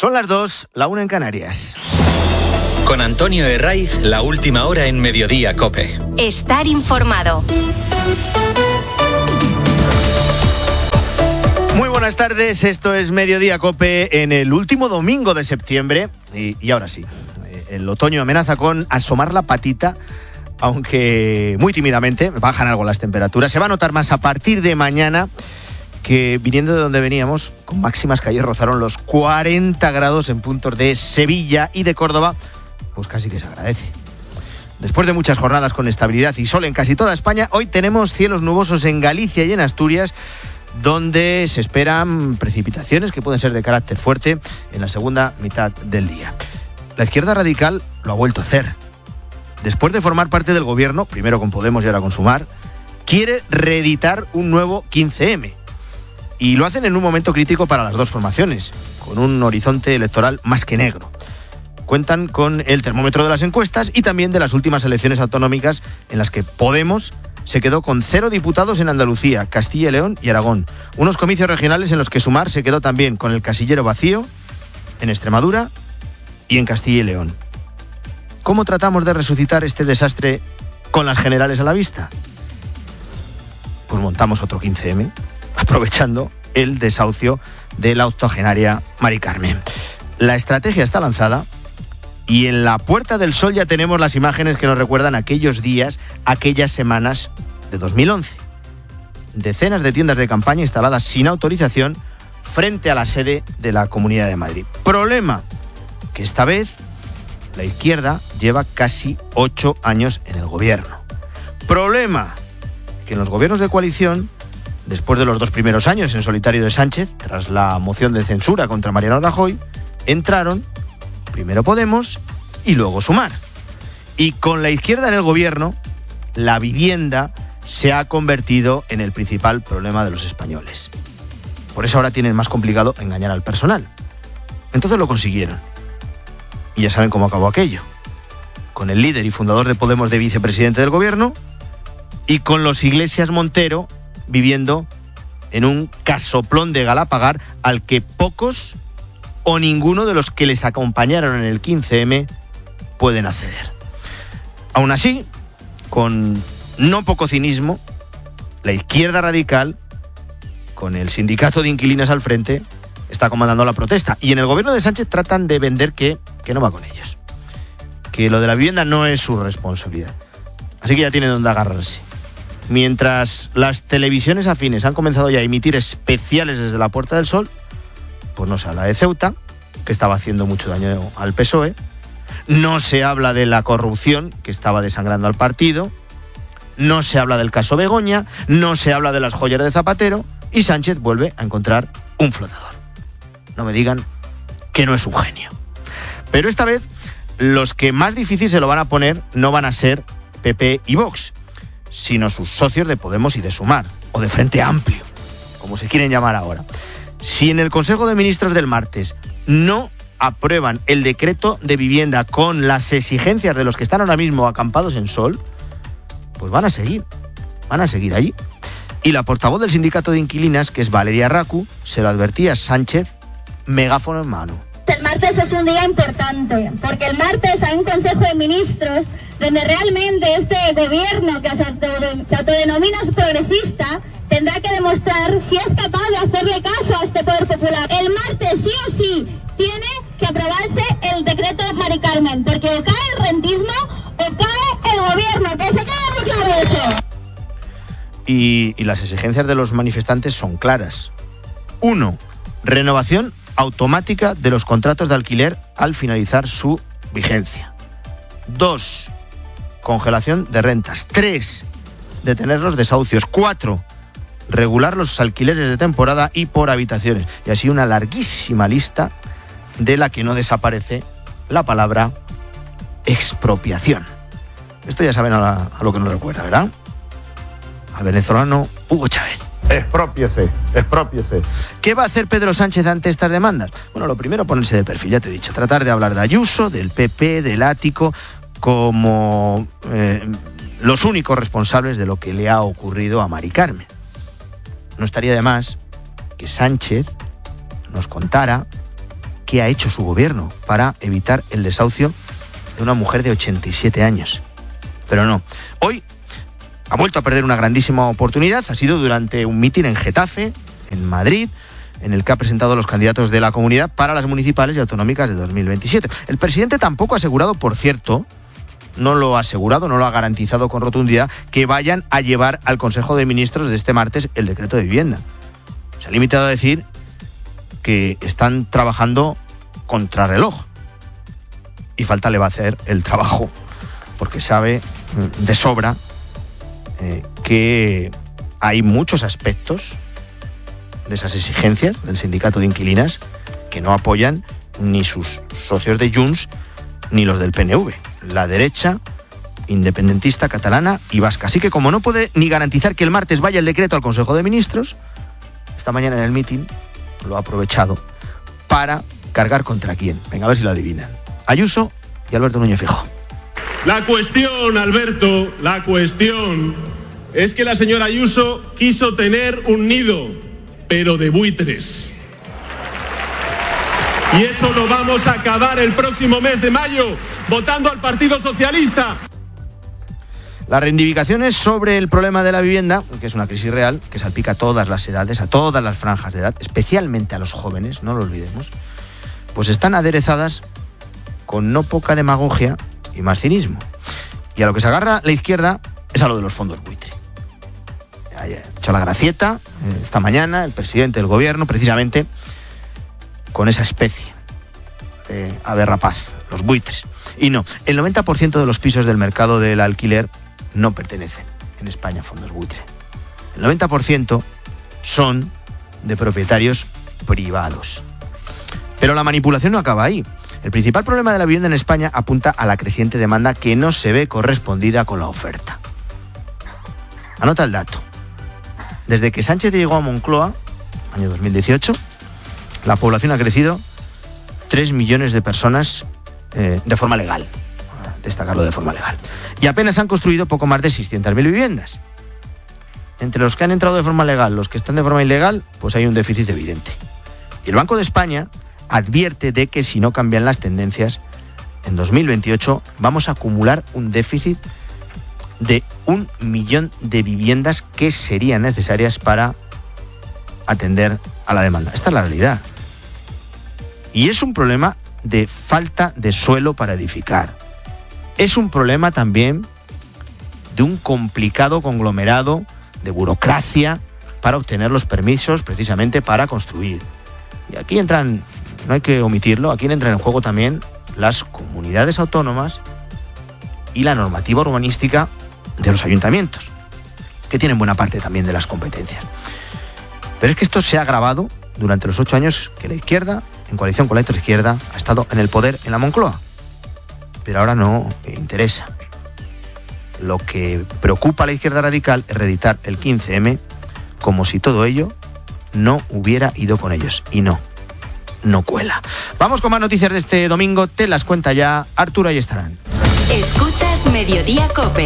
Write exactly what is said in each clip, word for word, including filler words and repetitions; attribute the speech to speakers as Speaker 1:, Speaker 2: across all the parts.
Speaker 1: Son las dos, la una en Canarias.
Speaker 2: Con Antonio Herraiz, la última hora en Mediodía COPE.
Speaker 3: Estar informado.
Speaker 1: Muy buenas tardes, esto es Mediodía COPE en el último domingo de septiembre. Y, y ahora sí, el otoño amenaza con asomar la patita, aunque muy tímidamente, bajan algo las temperaturas. Se va a notar más a partir de mañana, que viniendo de donde veníamos, con máximas que ayer rozaron los cuarenta grados en puntos de Sevilla y de Córdoba, pues casi que se agradece. Después de muchas jornadas con estabilidad y sol en casi toda España, hoy tenemos cielos nubosos en Galicia y en Asturias, donde se esperan precipitaciones que pueden ser de carácter fuerte en la segunda mitad del día. La izquierda radical lo ha vuelto a hacer. Después de formar parte del gobierno, primero con Podemos y ahora con Sumar, quiere reeditar un nuevo quince eme. Y lo hacen en un momento crítico para las dos formaciones, con un horizonte electoral más que negro. Cuentan con el termómetro de las encuestas y también de las últimas elecciones autonómicas, en las que Podemos se quedó con cero diputados en Andalucía, Castilla y León y Aragón. Unos comicios regionales en los que Sumar se quedó también con el casillero vacío en Extremadura y en Castilla y León. ¿Cómo tratamos de resucitar este desastre con las generales a la vista? Pues montamos otro quince eme, aprovechando el desahucio de la octogenaria Mari Carmen. La estrategia está lanzada y en la Puerta del Sol ya tenemos las imágenes que nos recuerdan aquellos días, aquellas semanas de dos mil once. Decenas de tiendas de campaña instaladas sin autorización frente a la sede de la Comunidad de Madrid. Problema, que esta vez la izquierda lleva casi ocho años en el gobierno. Problema, que en los gobiernos de coalición, después de los dos primeros años en solitario de Sánchez, tras la moción de censura contra Mariano Rajoy, entraron primero Podemos y luego Sumar. Y con la izquierda en el gobierno, la vivienda se ha convertido en el principal problema de los españoles. Por eso ahora tienen más complicado engañar al personal. Entonces lo consiguieron. Y ya saben cómo acabó aquello. Con el líder y fundador de Podemos de vicepresidente del gobierno y con los Iglesias Montero viviendo en un casoplón de Galapagar al que pocos o ninguno de los que les acompañaron en el quince eme pueden acceder. Aún así, con no poco cinismo, la izquierda radical, con el sindicato de inquilinos al frente, está comandando la protesta. Y en el gobierno de Sánchez tratan de vender que, que no va con ellos. Que lo de la vivienda no es su responsabilidad. Así que ya tienen donde agarrarse. Mientras las televisiones afines han comenzado ya a emitir especiales desde la Puerta del Sol, pues no se habla de Ceuta, que estaba haciendo mucho daño al P S O E, no se habla de la corrupción que estaba desangrando al partido, no se habla del caso Begoña, no se habla de las joyas de Zapatero, y Sánchez vuelve a encontrar un flotador. No me digan que no es un genio. Pero esta vez, los que más difícil se lo van a poner no van a ser P P y Vox, sino sus socios de Podemos y de Sumar, o de Frente Amplio, como se quieren llamar ahora. Si en el Consejo de Ministros del martes no aprueban el decreto de vivienda con las exigencias de los que están ahora mismo acampados en Sol, pues van a seguir, van a seguir allí. Y la portavoz del sindicato de inquilinas, que es Valeria Racu, se lo advertía a Sánchez, megáfono en mano.
Speaker 4: El martes es un día importante, porque el martes hay un Consejo de Ministros donde realmente este gobierno que se autodenomina progresista tendrá que demostrar si es capaz de hacerle caso a este poder popular. El martes sí o sí tiene que aprobarse el decreto Mari Carmen, porque o cae el rentismo o cae el gobierno, que se quede muy claro eso.
Speaker 1: Y, y las exigencias de los manifestantes son claras. Uno, renovación automática de los contratos de alquiler al finalizar su vigencia. Dos, congelación de rentas. Tres, detener los desahucios. Cuatro, regular los alquileres de temporada y por habitaciones. Y así una larguísima lista de la que no desaparece la palabra expropiación. Esto ya saben a, la, a lo que nos recuerda, ¿verdad? Al venezolano Hugo Chávez.
Speaker 5: Exprópiese, exprópiese.
Speaker 1: ¿Qué va a hacer Pedro Sánchez ante estas demandas? Bueno, lo primero, ponerse de perfil, ya te he dicho. Tratar de hablar de Ayuso, del P P, del Ático, como eh, los únicos responsables de lo que le ha ocurrido a Mari Carmen. No estaría de más que Sánchez nos contara qué ha hecho su gobierno para evitar el desahucio de una mujer de ochenta y siete años. Pero no. Hoy ha vuelto a perder una grandísima oportunidad. Ha sido durante un mitin en Getafe, en Madrid, en el que ha presentado a los candidatos de la comunidad para las municipales y autonómicas de dos mil veintisiete. El presidente tampoco ha asegurado, por cierto, no lo ha asegurado, no lo ha garantizado con rotundidad, que vayan a llevar al Consejo de Ministros de este martes el decreto de vivienda. Se ha limitado a decir que están trabajando contrarreloj. Y falta le va a hacer el trabajo, porque sabe de sobra eh, que hay muchos aspectos de esas exigencias del sindicato de inquilinas que no apoyan ni sus socios de Junts ni los del P N V, la derecha independentista catalana y vasca. Así que como no puede ni garantizar que el martes vaya el decreto al Consejo de Ministros, esta mañana en el mitin lo ha aprovechado para cargar contra quién. Venga, a ver si lo adivinan. Ayuso y Alberto Núñez Feijóo.
Speaker 6: La cuestión, Alberto, la cuestión es que la señora Ayuso quiso tener un nido, pero de buitres. Y eso lo vamos a acabar el próximo mes de mayo, votando al Partido Socialista.
Speaker 1: Las reivindicaciones sobre el problema de la vivienda, que es una crisis real, que salpica a todas las edades, a todas las franjas de edad, especialmente a los jóvenes, no lo olvidemos, pues están aderezadas con no poca demagogia y más cinismo. Y a lo que se agarra la izquierda es a lo de los fondos buitre. Ha hecho la gracieta esta mañana el presidente del gobierno, precisamente con esa especie de ave rapaz, los buitres. Y no, el noventa por ciento de los pisos del mercado del alquiler no pertenecen en España a fondos buitre. El noventa por ciento son de propietarios privados. Pero la manipulación no acaba ahí. El principal problema de la vivienda en España apunta a la creciente demanda que no se ve correspondida con la oferta. Anota el dato. Desde que Sánchez llegó a Moncloa, año dos mil dieciocho, la población ha crecido tres millones de personas eh, de forma legal. Destacarlo de forma legal. Y apenas han construido poco más de seiscientas mil viviendas. Entre los que han entrado de forma legal, los que están de forma ilegal, pues hay un déficit evidente. Y el Banco de España advierte de que si no cambian las tendencias, en dos mil veintiocho vamos a acumular un déficit de un millón de viviendas que serían necesarias para atender a la demanda. Esta es la realidad. Y es un problema de falta de suelo para edificar. Es un problema también de un complicado conglomerado de burocracia para obtener los permisos precisamente para construir. Y aquí entran, no hay que omitirlo, aquí entran en juego también las comunidades autónomas y la normativa urbanística de los ayuntamientos, que tienen buena parte también de las competencias. Pero es que esto se ha agravado durante los ocho años que la izquierda, en coalición con la izquierda, ha estado en el poder en la Moncloa. Pero ahora no interesa. Lo que preocupa a la izquierda radical es reeditar el quince eme como si todo ello no hubiera ido con ellos. Y no, no cuela. Vamos con más noticias de este domingo. Te las cuenta ya Arturo Ayestarán.
Speaker 3: Escuchas Mediodía COPE.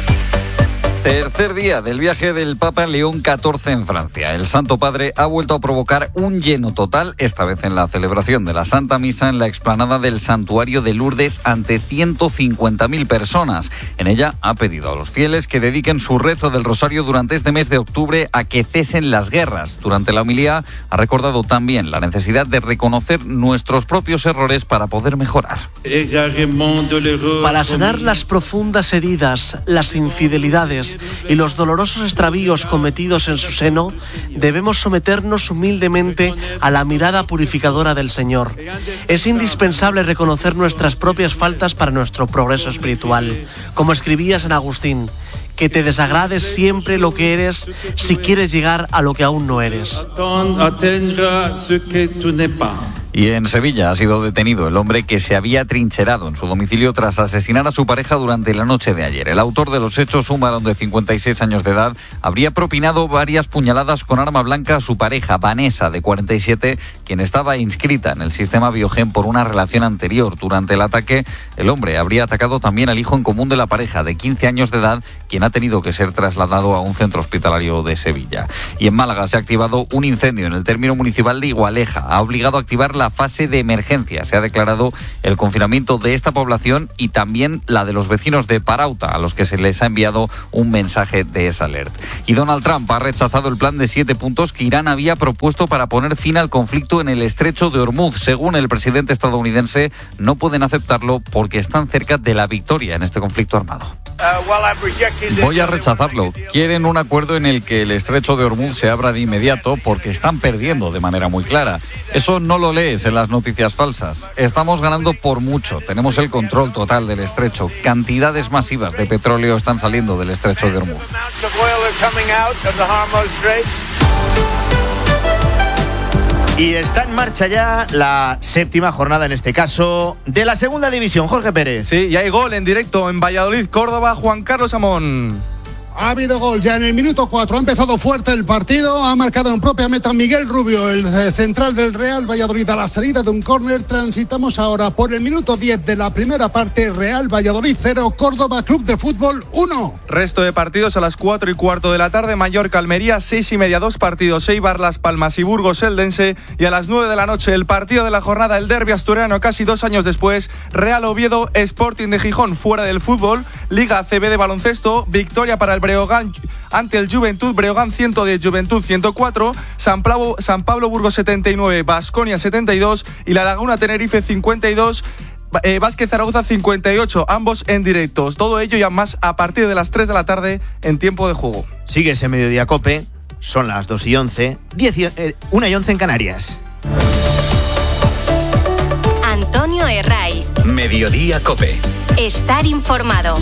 Speaker 7: Tercer día del viaje del Papa León catorce en Francia. El Santo Padre ha vuelto a provocar un lleno total, esta vez en la celebración de la Santa Misa en la explanada del Santuario de Lourdes ante ciento cincuenta mil personas. En ella ha pedido a los fieles que dediquen su rezo del rosario durante este mes de octubre a que cesen las guerras. Durante la homilía ha recordado también la necesidad de reconocer nuestros propios errores para poder mejorar.
Speaker 8: Para sanar las profundas heridas, las infidelidades y los dolorosos extravíos cometidos en su seno, debemos someternos humildemente a la mirada purificadora del Señor. Es indispensable reconocer nuestras propias faltas para nuestro progreso espiritual. Como escribía San Agustín, que te desagrade siempre lo que eres si quieres llegar a lo que aún no eres.
Speaker 7: Y en Sevilla ha sido detenido el hombre que se había trincherado en su domicilio tras asesinar a su pareja durante la noche de ayer. El autor de los hechos, un varón de cincuenta y seis años de edad, habría propinado varias puñaladas con arma blanca a su pareja, Vanessa, de cuarenta y siete, quien estaba inscrita en el sistema Biogen por una relación anterior. Durante el ataque, el hombre habría atacado también al hijo en común de la pareja, de quince años de edad, quien ha tenido que ser trasladado a un centro hospitalario de Sevilla. Y en Málaga se ha activado un incendio en el término municipal de Igualeja. Ha obligado a activar la la fase de emergencia. Se ha declarado el confinamiento de esta población y también la de los vecinos de Parauta, a los que se les ha enviado un mensaje de esa alerta. Y Donald Trump ha rechazado el plan de siete puntos que Irán había propuesto para poner fin al conflicto en el estrecho de Hormuz. Según el presidente estadounidense, no pueden aceptarlo porque están cerca de la victoria en este conflicto armado. Voy a rechazarlo. Quieren un acuerdo en el que el estrecho de Hormuz se abra de inmediato porque están perdiendo de manera muy clara. Eso no lo lees en las noticias falsas. Estamos ganando por mucho. Tenemos el control total del estrecho. Cantidades masivas de petróleo están saliendo del estrecho de Hormuz.
Speaker 1: Y está en marcha ya la séptima jornada, en este caso, de la segunda división. Jorge Pérez.
Speaker 9: Sí, y hay gol en directo en Valladolid, Córdoba, Juan Carlos Amón.
Speaker 10: Ha habido gol ya en el minuto cuatro, ha empezado fuerte el partido, ha marcado en propia meta Miguel Rubio, el central del Real Valladolid, a la salida de un córner. Transitamos ahora por el minuto diez de la primera parte. Real Valladolid cero, Córdoba Club de Fútbol uno.
Speaker 9: Resto de partidos a las cuatro y cuarto de la tarde, Mallorca Almería, seis y media, dos partidos, Eibar, Las Palmas y Burgos Eldense, y a las nueve de la noche el partido de la jornada, el derbi asturiano, casi dos años después, Real Oviedo, Sporting de Gijón. Fuera del fútbol, Liga A C B de baloncesto, victoria para el Breogán ante el Juventud, Breogán ciento diez, Juventud ciento cuatro, San Pablo, San Pablo Burgos setenta y nueve, Baskonia setenta y dos y La Laguna Tenerife cincuenta y dos, eh, Vázquez Zaragoza cincuenta y ocho, ambos en directos. Todo ello y más a partir de las tres de la tarde en tiempo de juego.
Speaker 1: Sigue ese Mediodía Cope, son las dos y once, una y once en Canarias.
Speaker 3: Antonio Herraiz.
Speaker 2: Mediodía Cope.
Speaker 3: Estar informado.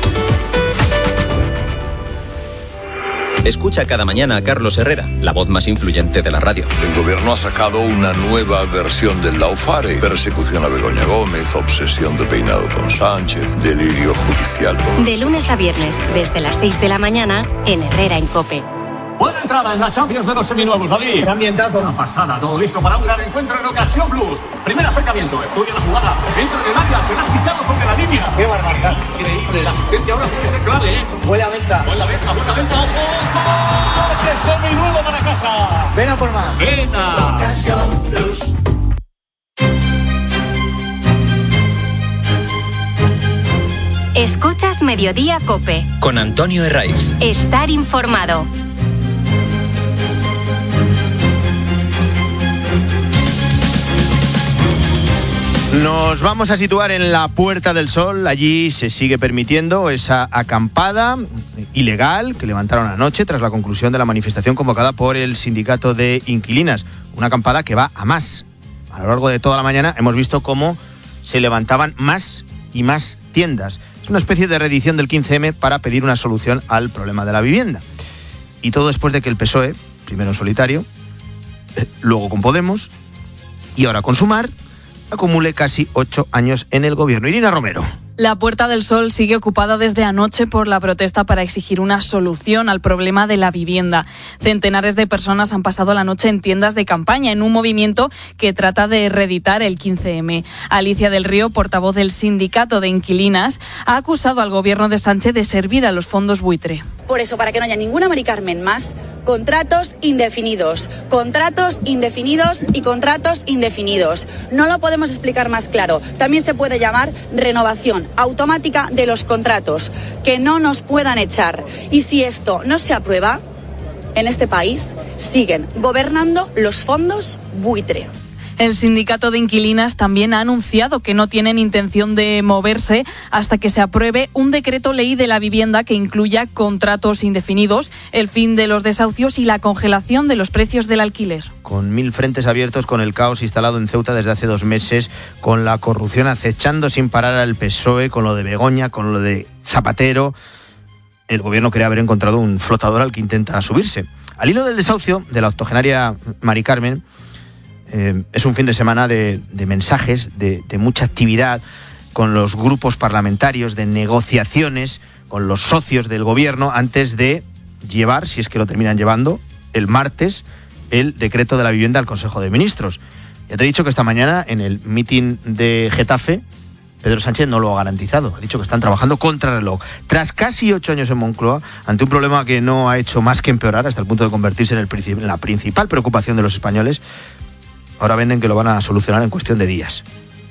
Speaker 11: Escucha cada mañana a Carlos Herrera, la voz más influyente de la radio.
Speaker 12: El gobierno ha sacado una nueva versión del Laufare. Persecución a Begoña Gómez, obsesión de peinado con Sánchez, delirio judicial.
Speaker 3: De lunes a viernes, desde las seis de la mañana, en Herrera en Cope.
Speaker 13: Buena entrada en la Champions de los seminuevos, David. Qué ambientazo. Una pasada, todo listo para un gran encuentro en Ocasión Plus. Primer acercamiento, estudia la jugada, entra en el área, se la ha quitado sobre la línea. Qué barbaridad. Increíble, la asistencia ahora tiene que ser clave, ¿eh? Huele a venta. Buena venta, buena venta, ojo. ¡Coche seminuevo para casa! Ven a por más. Venta. Ocasión Plus.
Speaker 3: Escuchas Mediodía Cope.
Speaker 2: Con Antonio Herraiz.
Speaker 3: Estar informado.
Speaker 1: Nos vamos a situar en la Puerta del Sol. Allí se sigue permitiendo esa acampada ilegal que levantaron anoche tras la conclusión de la manifestación convocada por el sindicato de inquilinas. Una acampada que va a más. A lo largo de toda la mañana hemos visto cómo se levantaban más y más tiendas. Es una especie de reedición del quince eme para pedir una solución al problema de la vivienda. Y todo después de que el P S O E, primero en solitario, luego con Podemos y ahora con Sumar, acumule casi ocho años en el gobierno. Irina Romero.
Speaker 14: La Puerta del Sol sigue ocupada desde anoche por la protesta para exigir una solución al problema de la vivienda. Centenares de personas han pasado la noche en tiendas de campaña en un movimiento que trata de reeditar el quince eme. Alicia del Río, portavoz del sindicato de inquilinas, ha acusado al gobierno de Sánchez de servir a los fondos buitre.
Speaker 15: Por eso, para que no haya ninguna Mari Carmen más, contratos indefinidos, contratos indefinidos y contratos indefinidos. No lo podemos explicar más claro. También se puede llamar renovación automática de los contratos, que no nos puedan echar. Y si esto no se aprueba, en este país siguen gobernando los fondos buitre.
Speaker 14: El sindicato de inquilinas también ha anunciado que no tienen intención de moverse hasta que se apruebe un decreto ley de la vivienda que incluya contratos indefinidos, el fin de los desahucios y la congelación de los precios del alquiler.
Speaker 1: Con mil frentes abiertos, con el caos instalado en Ceuta desde hace dos meses, con la corrupción acechando sin parar al P S O E, con lo de Begoña, con lo de Zapatero, el gobierno cree haber encontrado un flotador al que intenta subirse. Al hilo del desahucio de la octogenaria Mari Carmen, Eh, es un fin de semana de, de mensajes, de, de mucha actividad con los grupos parlamentarios, de negociaciones con los socios del gobierno antes de llevar, si es que lo terminan llevando, el martes el decreto de la vivienda al Consejo de Ministros. Ya te he dicho que esta mañana en el mitin de Getafe Pedro Sánchez no lo ha garantizado. Ha dicho que están trabajando contra reloj. Tras casi ocho años en Moncloa, ante un problema que no ha hecho más que empeorar hasta el punto de convertirse en, el, en la principal preocupación de los españoles, ahora venden que lo van a solucionar en cuestión de días.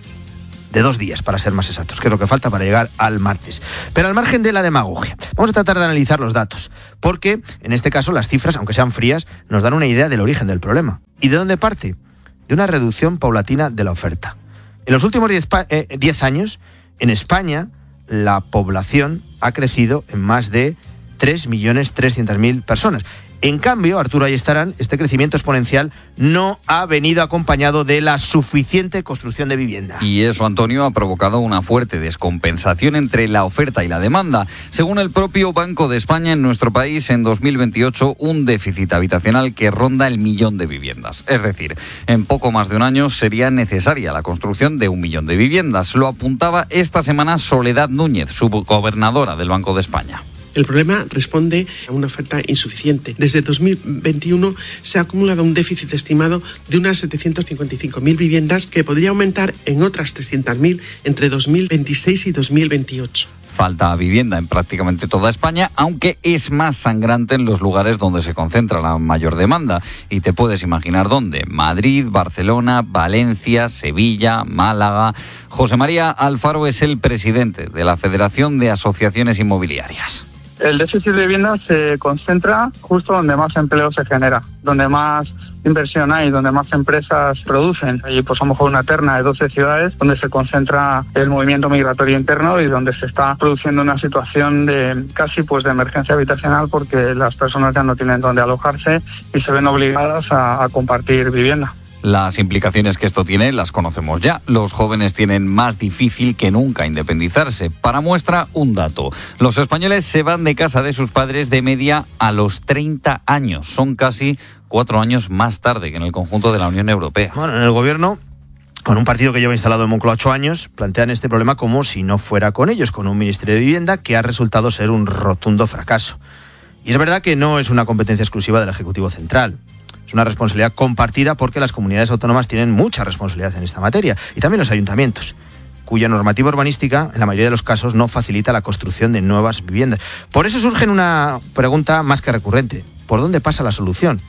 Speaker 1: De dos días, para ser más exactos, que es lo que falta para llegar al martes. Pero al margen de la demagogia, vamos a tratar de analizar los datos, porque en este caso las cifras, aunque sean frías, nos dan una idea del origen del problema. ¿Y de dónde parte? De una reducción paulatina de la oferta. En los últimos diez años, en España, la población ha crecido en más de tres millones trescientas mil personas. En cambio, Arturo Ayestarán, este crecimiento exponencial no ha venido acompañado de la suficiente construcción de vivienda.
Speaker 7: Y eso, Antonio, ha provocado una fuerte descompensación entre la oferta y la demanda. Según el propio Banco de España, en nuestro país, en dos mil veintiocho, un déficit habitacional que ronda el millón de viviendas. Es decir, en poco más de un año sería necesaria la construcción de un millón de viviendas. Lo apuntaba esta semana Soledad Núñez, subgobernadora del Banco de España.
Speaker 16: El problema responde a una oferta insuficiente. Desde dos mil veintiuno se ha acumulado un déficit estimado de unas setecientas cincuenta y cinco mil viviendas que podría aumentar en otras trescientas mil entre dos mil veintiséis y dos mil veintiocho.
Speaker 7: Falta vivienda en prácticamente toda España, aunque es más sangrante en los lugares donde se concentra la mayor demanda. Y te puedes imaginar dónde: Madrid, Barcelona, Valencia, Sevilla, Málaga. José María Alfaro es el presidente de la Federación de Asociaciones Inmobiliarias.
Speaker 17: El déficit de vivienda se concentra justo donde más empleo se genera, donde más inversión hay, donde más empresas producen. Y pues a lo mejor una terna de doce ciudades donde se concentra el movimiento migratorio interno y donde se está produciendo una situación de casi pues de emergencia habitacional porque las personas ya no tienen dónde alojarse y se ven obligadas a, a compartir vivienda.
Speaker 7: Las implicaciones que esto tiene las conocemos ya. Los jóvenes tienen más difícil que nunca independizarse. Para muestra, un dato. Los españoles se van de casa de sus padres de media a los treinta años. Son casi cuatro años más tarde que en el conjunto de la Unión Europea.
Speaker 1: Bueno, en el gobierno, con un partido que lleva instalado en Moncloa ocho años, plantean este problema como si no fuera con ellos, con un Ministerio de Vivienda que ha resultado ser un rotundo fracaso. Y es verdad que no es una competencia exclusiva del Ejecutivo Central. Es una responsabilidad compartida porque las comunidades autónomas tienen mucha responsabilidad en esta materia, y también los ayuntamientos, cuya normativa urbanística, en la mayoría de los casos, no facilita la construcción de nuevas viviendas. Por eso surge una pregunta más que recurrente: ¿por dónde pasa la solución?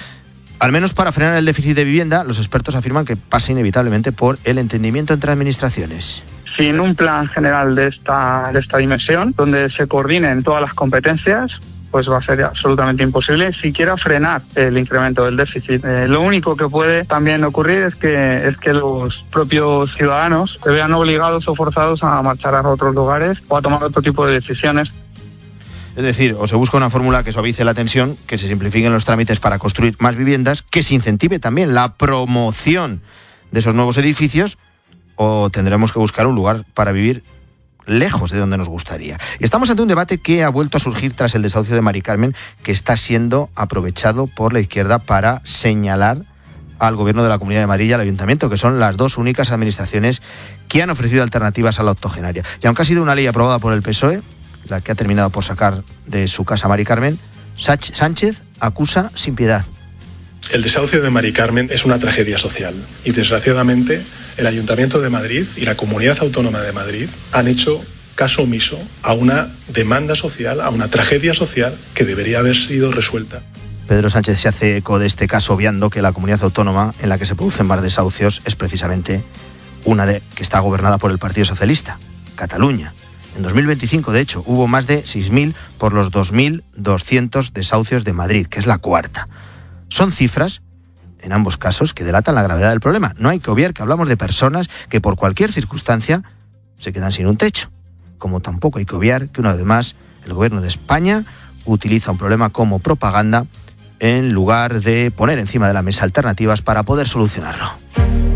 Speaker 1: Al menos para frenar el déficit de vivienda, los expertos afirman que pasa inevitablemente por el entendimiento entre administraciones.
Speaker 17: Sin un plan general de esta, de esta dimensión, donde se coordinen todas las competencias, pues va a ser absolutamente imposible siquiera frenar el incremento del déficit. Eh, lo único que puede también ocurrir es que, es que los propios ciudadanos se vean obligados o forzados a marchar a otros lugares o a tomar otro tipo de decisiones.
Speaker 1: Es decir, o se busca una fórmula que suavice la tensión, que se simplifiquen los trámites para construir más viviendas, que se incentive también la promoción de esos nuevos edificios, o tendremos que buscar un lugar para vivir lejos de donde nos gustaría. Y estamos ante un debate que ha vuelto a surgir tras el desahucio de Mari Carmen, que está siendo aprovechado por la izquierda para señalar al Gobierno de la Comunidad de Madrid y al Ayuntamiento, que son las dos únicas administraciones que han ofrecido alternativas a la octogenaria. Y aunque ha sido una ley aprobada por el P S O E, la que ha terminado por sacar de su casa a Mari Carmen, Sánchez acusa sin piedad.
Speaker 18: El desahucio de Mari Carmen es una tragedia social y, desgraciadamente, el Ayuntamiento de Madrid y la Comunidad Autónoma de Madrid han hecho caso omiso a una demanda social, a una tragedia social que debería haber sido resuelta.
Speaker 1: Pedro Sánchez se hace eco de este caso, obviando que la comunidad autónoma en la que se producen más desahucios es precisamente una de que está gobernada por el Partido Socialista, Cataluña. En dos mil veinticinco, de hecho, hubo más de seis mil por los dos mil doscientos desahucios de Madrid, que es la cuarta. Son cifras, en ambos casos, que delatan la gravedad del problema. No hay que obviar que hablamos de personas que por cualquier circunstancia se quedan sin un techo. Como tampoco hay que obviar que, una vez más, el Gobierno de España utiliza un problema como propaganda en lugar de poner encima de la mesa alternativas para poder solucionarlo.